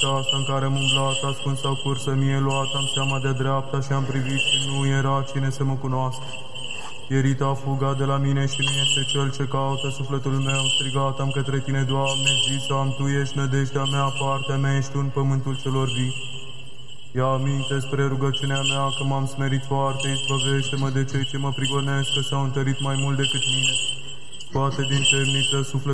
aceasta în care am umblat, ascuns sau cursă mie luat, am seama de dreapta și am privit și nu era cine să mă cunoască. Pierita a fugat de la mine și nu este cel ce caută sufletul meu, strigat am către tine, Doamne, zis am, Tu ești nădejdea mea, partea mea, ești Tu în pământul celor vii. Ia aminte spre rugăciunea mea că m-am smerit foarte, izbăvește-mă de cei ce mă prigonesc, că s-au întărit mai mult decât mine. Scoate din temniță sufletul